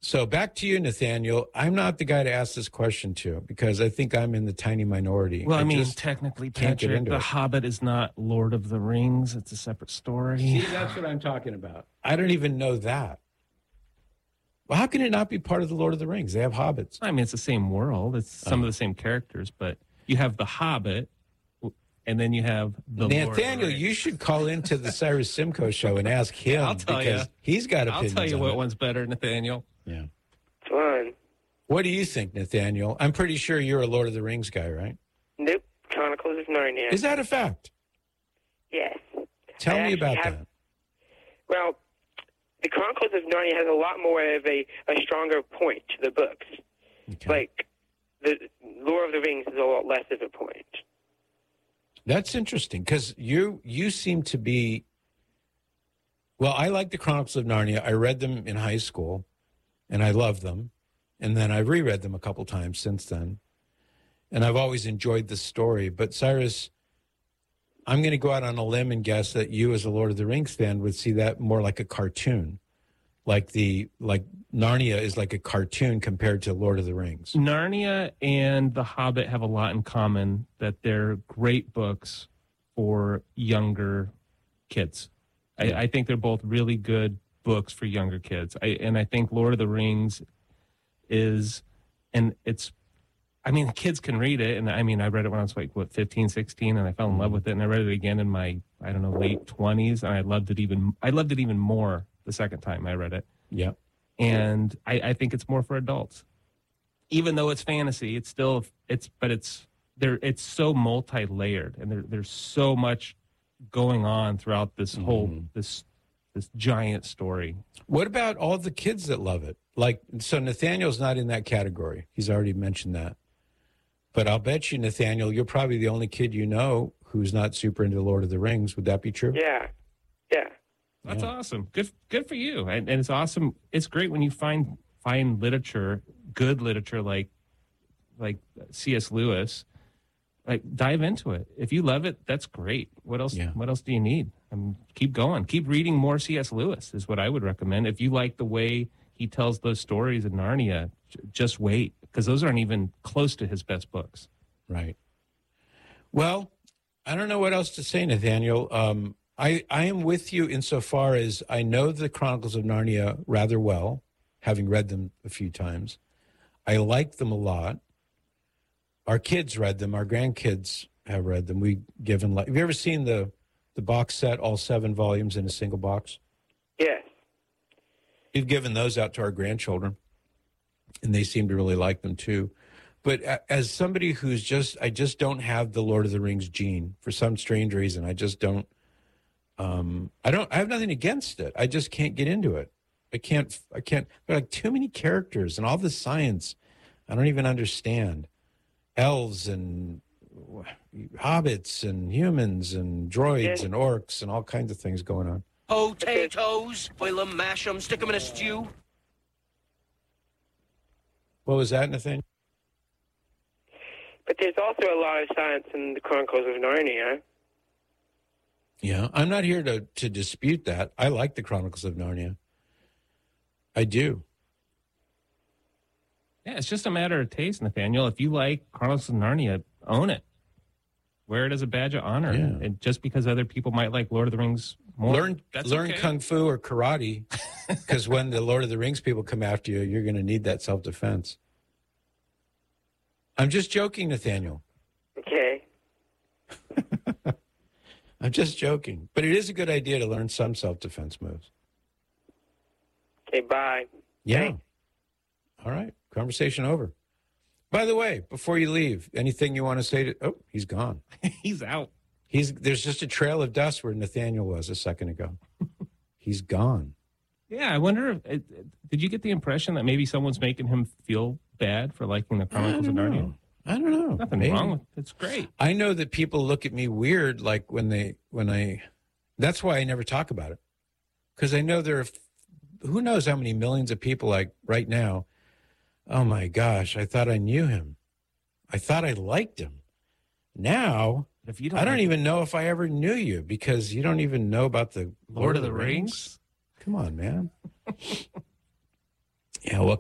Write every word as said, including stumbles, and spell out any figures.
So back to you, Nathaniel. I'm not the guy to ask this question to because I think I'm in the tiny minority. Well, I, I mean, just technically, can't get Patrick, into The it. Hobbit is not Lord of the Rings. It's a separate story. See, that's what I'm talking about. I don't even know that. Well, how can it not be part of the Lord of the Rings? They have hobbits. I mean, it's the same world. It's some Oh. of the same characters, but you have the Hobbit, and then you have the Lord of the Nathaniel, Rings. you should call into the Cyrus Simcoe show and ask him I'll tell because ya. he's got I'll opinions tell you on what it. one's better, Nathaniel. Yeah. Fun. What do you think, Nathaniel? I'm pretty sure you're a Lord of the Rings guy, right? Nope. Chronicles of Narnia. Is that a fact? Yes. Tell I me about actually have- that. Well, the Chronicles of Narnia has a lot more of a, a stronger point to the books. Okay. Like, the Lord of the Rings is a lot less of a point. That's interesting because you you seem to be. Well, I like the Chronicles of Narnia. I read them in high school, and I loved them. And then I've reread them a couple times since then. And I've always enjoyed the story. But Cyrus, I'm going to go out on a limb and guess that you, as a Lord of the Rings fan, would see that more like a cartoon, like the like Narnia is like a cartoon compared to Lord of the Rings. Narnia and The Hobbit have a lot in common, that they're great books for younger kids. Yeah. I, I think they're both really good books for younger kids. I, and I think Lord of the Rings is, and it's, I mean, kids can read it. And I mean, I read it when I was like, what, fifteen, sixteen, and I fell in love with it. And I read it again in my, I don't know, late twenties. And I loved it even, I loved it even more the second time I read it. Yeah. And I, I think it's more for adults. Even though it's fantasy, it's still, it's, but it's, there, it's so multi-layered, and there, there's so much going on throughout this whole, Mhm. this, this giant story. What about all the kids that love it? Like, so Nathaniel's not in that category. He's already mentioned that. But I'll bet you, Nathaniel, you're probably the only kid you know who's not super into the Lord of the Rings. Would that be true? Yeah. Yeah. That's Yeah. awesome. Good, good for you. And, and it's awesome. It's great when you find find literature, good literature like like C S. Lewis. Like, dive into it. If you love it, that's great. What else? Yeah. What else do you need? I mean, keep going. Keep reading more C S. Lewis is what I would recommend. If you like the way he tells those stories in Narnia, j- just wait, because those aren't even close to his best books. Right. Well, I don't know what else to say, Nathaniel. Um, I, I am with you insofar as I know the Chronicles of Narnia rather well, having read them a few times. I like them a lot. Our kids read them. Our grandkids have read them. We given. Have you ever seen the the box set, all seven volumes in a single box? Yes. We've given those out to our grandchildren, and they seem to really like them too. But a- as somebody who's just, I just don't have the Lord of the Rings gene for some strange reason. I just don't. Um, I don't. I have nothing against it. I just can't get into it. I can't. I can't. There are like too many characters and all the science. I don't even understand. Elves and hobbits and humans and droids Yeah. and orcs and all kinds of things going on. Potatoes, boil them, mash them, stick them in a stew. What was that, Nathaniel? But there's also a lot of science in the Chronicles of Narnia. Yeah, I'm not here to, to dispute that. I like the Chronicles of Narnia. I do. Yeah, it's just a matter of taste, Nathaniel. If you like Chronicles of Narnia, own it. Wear it as a badge of honor. Yeah. And just because other people might like Lord of the Rings more, learn that's learn okay. kung fu or karate, because when the Lord of the Rings people come after you, you're going to need that self-defense. I'm just joking, Nathaniel. Okay. I'm just joking. But it is a good idea to learn some self-defense moves. Okay, bye. Yeah. Thanks. All right. Conversation over. By the way, before you leave, anything you want to say to... Oh, he's gone. He's out. He's There's just a trail of dust where Nathaniel was a second ago. He's gone. Yeah, I wonder if... It, did you get the impression that maybe someone's making him feel bad for liking the I Chronicles of don't Narnia? know. I don't know. Nothing Maybe. wrong with it. It's great. I know that people look at me weird, like when they, when I, that's why I never talk about it. Because I know there are, who knows how many millions of people like right now, oh my gosh, I thought I knew him. I thought I liked him. Now, If you don't I don't like even know if I ever knew you because you don't even know about the Lord of the Rings, Come on, man. Yeah, well,